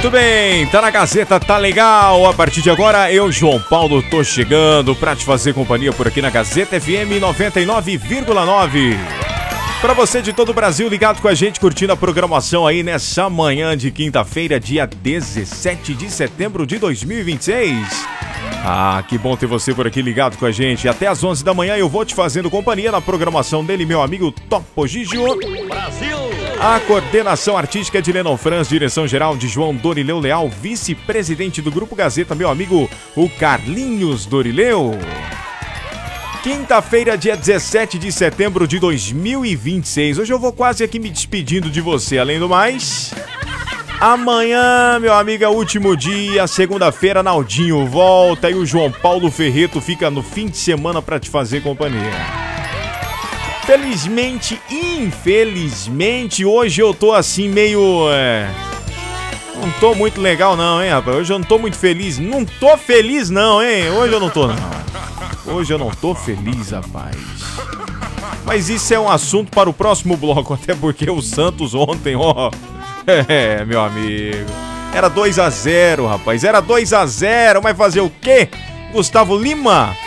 Muito bem, tá na Gazeta, tá legal. A partir de agora, eu, João Paulo, tô chegando pra te fazer companhia por aqui na Gazeta FM 99,9. Pra você de todo o Brasil ligado com a gente, curtindo a programação aí nessa manhã de quinta-feira, dia 17 de setembro de 2026. Ah, que bom ter você por aqui ligado com a gente. Até às 11 da manhã eu vou te fazendo companhia na programação dele, meu amigo Topo Gigio. Brasil! A coordenação artística é de Lennon Franz, direção-geral de João Dorileu Leal, vice-presidente do Grupo Gazeta, meu amigo, o Carlinhos Dorileu. Quinta-feira, dia 17 de setembro de 2026. Hoje eu vou quase aqui me despedindo de você, além do mais. Amanhã, meu amigo, é o último dia. Segunda-feira, Naldinho volta e o João Paulo Ferreto fica no fim de semana pra te fazer companhia. Felizmente, infelizmente, hoje eu tô assim meio... Não tô muito legal não, hein, rapaz? Hoje eu não tô muito feliz. Não tô feliz não, hein? Hoje eu não tô não. Hoje eu não tô feliz, rapaz. Mas isso é um assunto para o próximo bloco, até porque o Santos ontem, ó... meu amigo... Era 2-0, rapaz. Era 2-0, mas fazer o quê? Gustavo Lima